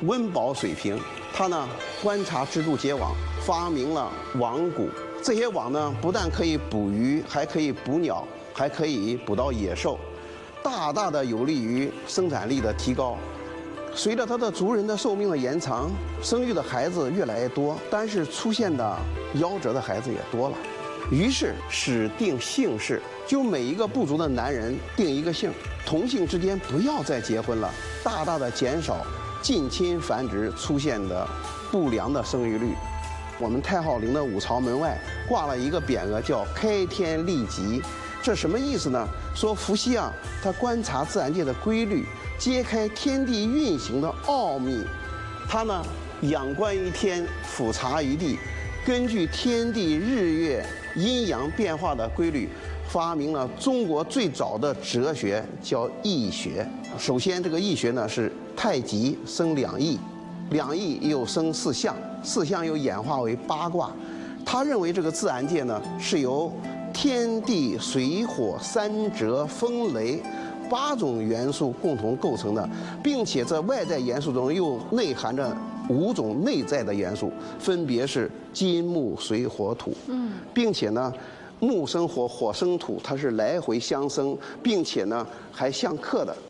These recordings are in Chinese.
温饱水平。他呢观察蜘蛛结网，发明了网蛊。这些网呢不但可以捕鱼，还可以捕鸟，还可以捕到野兽，大大的有利于生产力的提高。随着他的族人的寿命的延长，生育的孩子越来越多，但是出现的夭折的孩子也多了。于是始定姓氏，就每一个部族的男人定一个姓，同姓之间不要再结婚了，大大的减少近亲繁殖出现的不良的生育率。我们太昊陵的五朝门外挂了一个匾额，叫开天立极。这什么意思呢？说伏羲啊，他观察自然界的规律，揭开天地运行的奥秘。他呢仰观于天，俯察于地，根据天地日月阴阳变化的规律，发明了中国最早的哲学，叫易学。首先，这个易学呢是太极生两仪，两仪又生四象，四象又演化为八卦。他认为这个自然界呢是由天地水火山泽风雷8种元素共同构成的，并且在外在元素中又内含着5种内在的元素，分别是金木水火土。并且呢，木生火，火生土，它是来回相生，并且呢还相克的。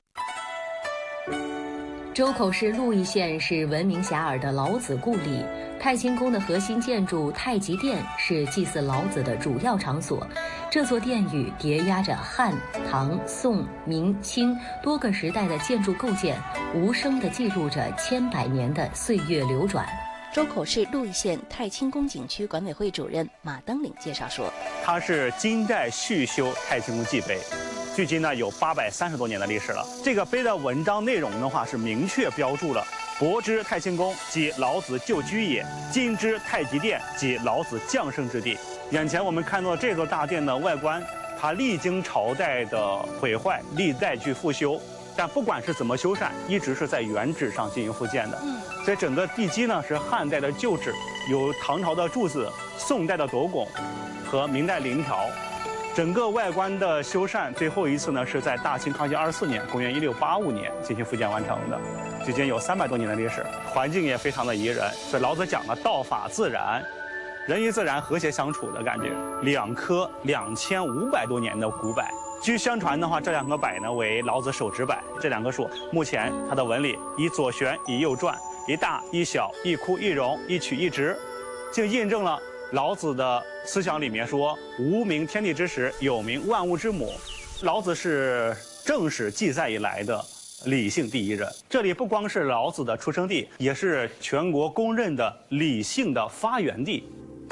周口市鹿邑县是闻名遐迩的老子故里，太清宫的核心建筑太极殿是祭祀老子的主要场所。这座殿宇叠压着汉、唐、宋、明、清多个时代的建筑构件，无声地记录着千百年的岁月流转。 周口市鹿邑县太清宫景区管委会主任马登岭介绍说， 它是金代续修太清宫祭碑，距今呢有830多年的历史了。这个碑的文章内容的话是明确标注了博之太清宫即老子旧居也，今之太极殿即老子降生之地。眼前我们看到这座大殿的外观，它历经朝代的毁坏，历代去复修，但不管是怎么修缮，一直是在原址上进行复建的。所以整个地基呢是汉代的旧址，有唐朝的柱子、宋代的斗拱和明代棂条。整个外观的修缮最后一次呢是在大清康熙24年，公元1685年进行复建完成的，距今有300多年的历史，环境也非常的宜人。所以老子讲了道法自然，人与自然和谐相处的感觉。2棵2500多年的古柏，据相传的话，这2棵柏呢为老子手指柏。这2棵树目前它的纹理以左旋以右转，一大一小，一枯一荣，一曲一直，竟印证了老子的思想里面说无名天地之始，有名万物之母。老子是正史记载以来的理性第一人，这里不光是老子的出生地，也是全国公认的理性的发源地。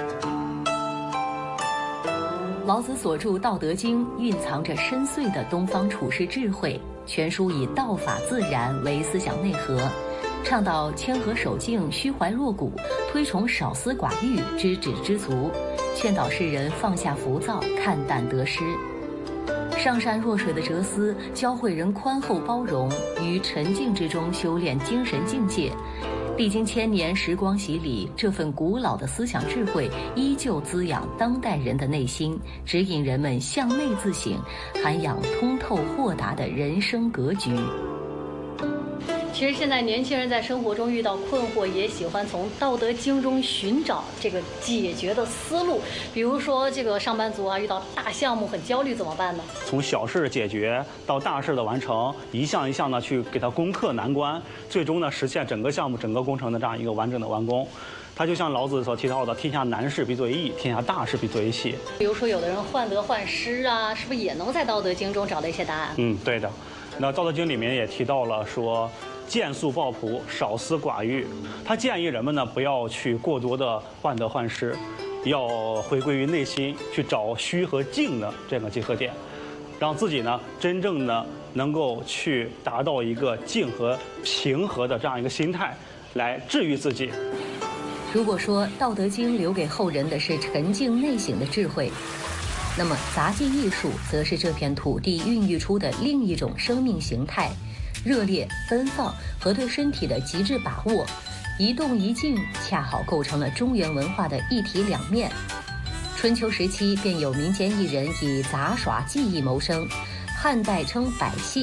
老子所著《道德经》蕴藏着深邃的东方处世智慧，全书以道法自然为思想内核，倡导谦和守静、虚怀若谷，推崇少思寡欲、知止知足，劝导世人放下浮躁、看淡得失。上善若水的哲思教会人宽厚包容，于沉静之中修炼精神境界。历经1000年时光洗礼，这份古老的思想智慧依旧滋养当代人的内心，指引人们向内自省，涵养通透豁达的人生格局。 其实现在年轻人在生活中遇到困惑，也喜欢从《道德经》中寻找这个解决的思路。比如说，这个上班族啊，遇到大项目很焦虑，怎么办呢？ 从小事解决到大事的完成，一项一项的去给它攻克难关，最终呢实现整个项目、整个工程的这样一个完整的完工。它就像老子所提到的“天下难事必作一易，天下大事必作一细”。 比如说，有的人患得患失啊，是不是也能在《道德经》中找到一些答案？ 对的。那《道德经》里面也提到了说，见素抱朴，少思寡欲。他建议人们呢不要去过多的患得患失，要回归于内心，去找虚和静的这个结合点，让自己呢真正的能够去达到一个静和平和的这样一个心态，来治愈自己。 如果说《道德经》留给后人的是沉静内省的智慧，那么杂技艺术则是这片土地孕育出的另一种生命形态。热烈、奔放和对身体的极致把握，一动一静恰好构成了中原文化的一体两面。春秋时期便有民间艺人以杂耍技艺谋生，汉代称百戏，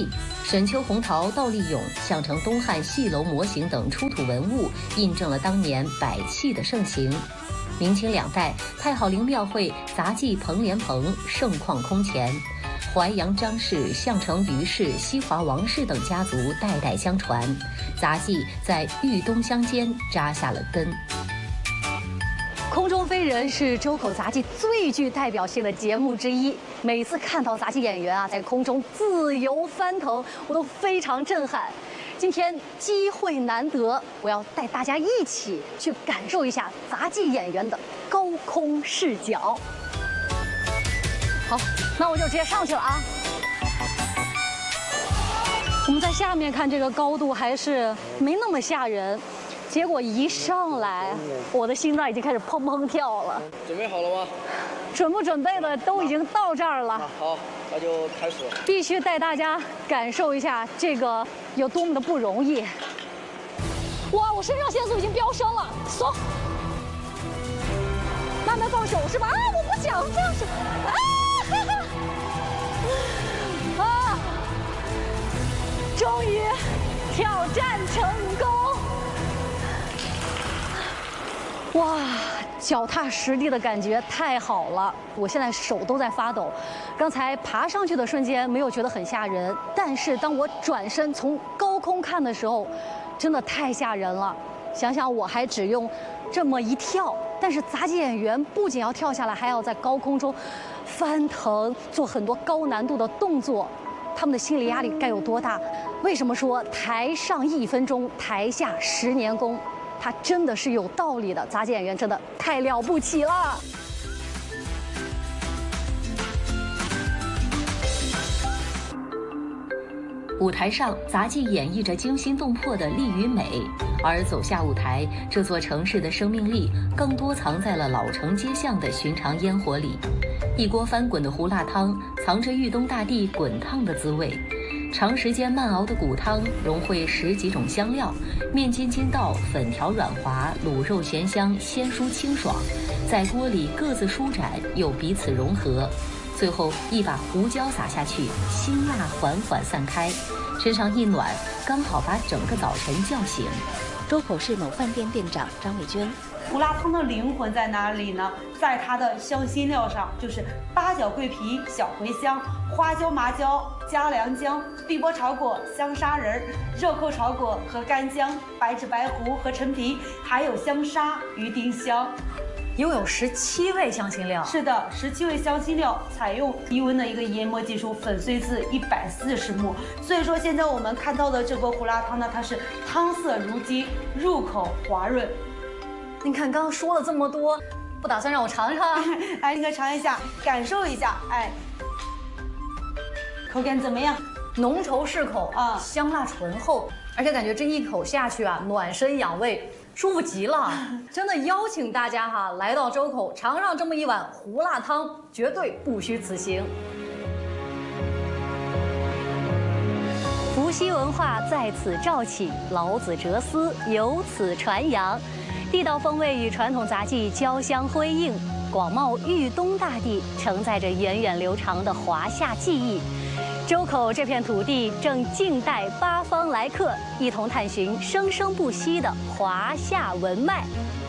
沈丘红陶、倒立俑、项城东汉戏楼模型等出土文物，印证了当年百器的盛行。明清两代，太好陵庙会杂技彭莲棚盛况空前，淮阳张氏、项城于氏、西华王氏等家族代代相传，杂技在豫东乡间扎下了根。 空中飞人是周口杂技最具代表性的节目之一。每次看到杂技演员啊在空中自由翻腾，我都非常震撼。今天机会难得，我要带大家一起去感受一下杂技演员的高空视角。好，那我就直接上去了啊。我们在下面看这个高度还是没那么吓人。结果一上来，我的心脏已经开始砰砰跳了。 准备好了吗？ 准不准备的都已经到这儿了。 好，那就开始。 必须带大家感受一下这个有多么的不容易。哇，我肾上腺素已经飙升了，松，慢慢放手是吧？啊，我不想放手。啊，哈哈，啊，终于挑战成功。哇，脚踏实地的感觉太好了！我现在手都在发抖。刚才爬上去的瞬间没有觉得很吓人，但是当我转身从高空看的时候，真的太吓人了。想想我还只用这么一跳，但是杂技演员不仅要跳下来，还要在高空中翻腾，做很多高难度的动作，他们的心理压力该有多大？为什么说台上1分钟，台下10年功？它真的是有道理的，杂技演员真的太了不起了。 舞台上，杂技演绎着惊心动魄的力与美，而走下舞台，这座城市的生命力更多藏在了老城街巷的寻常烟火里。一锅翻滚的胡辣汤，藏着豫东大地滚烫的滋味。长时间慢熬的骨汤融汇10几种香料，面筋筋道，粉条软滑，卤肉咸香，鲜酥清爽，在锅里各自舒展又彼此融合。最后一把胡椒撒下去，辛辣缓缓散开，身上一暖，刚好把整个早晨叫醒。 周口市某饭店店长张伟娟。 胡辣汤的灵魂在哪里呢？在它的香辛料上，就是八角、桂皮、小茴香、花椒、麻椒、嘉良姜、碧波炒果、香砂仁、肉蔻炒果和干姜、白芷、白胡和陈皮，还有香砂与丁香。 一共有17味香辛料。 是的，17味香辛料采用低温的一个研磨技术，粉碎至140目。所以说，现在我们看到的这锅胡辣汤呢，它是汤色如鸡，入口滑润。 您看，刚刚说了这么多，不打算让我尝尝？ 来，你可以尝一下，感受一下，哎，口感怎么样？ 浓稠适口啊，香辣醇厚，而且感觉这一口下去啊，暖身养胃，舒服极了。真的邀请大家哈，来到周口尝上这么一碗胡辣汤，绝对不虚此行。伏羲文化在此肇起，老子哲思由此传扬。地道风味与传统杂技交相辉映，广袤豫东大地承载着源远流长的华夏技艺。周口这片土地正静待八方来客，一同探寻生生不息的华夏文脉。